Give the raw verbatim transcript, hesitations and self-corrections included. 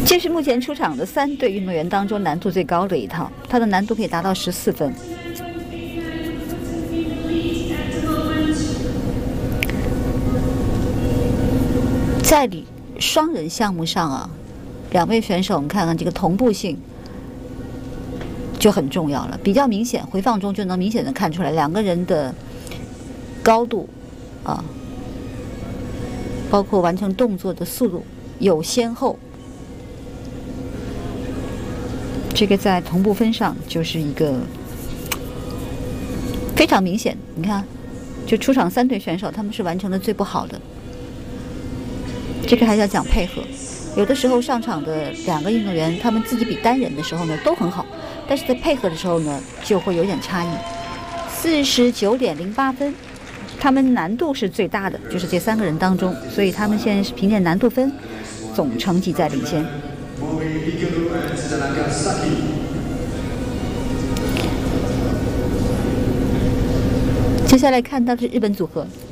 这是目前出场的三对运动员当中难度最高的一套，它的难度可以达到十四分。在双人项目上啊，两位选手，我们看看这个同步性就很重要了，比较明显，回放中就能明显的看出来两个人的高度啊，包括完成动作的速度有先后。这个在同步分上就是一个非常明显，你看，就出场三对选手，他们是完成的最不好的。这个还是要讲配合，有的时候上场的两个运动员，他们自己比单人的时候呢都很好，但是在配合的时候呢就会有点差异。四十九点零八分，他们难度是最大的，就是这三个人当中，所以他们现在是凭借难度分总成绩在领先。接下来看到的是日本组合。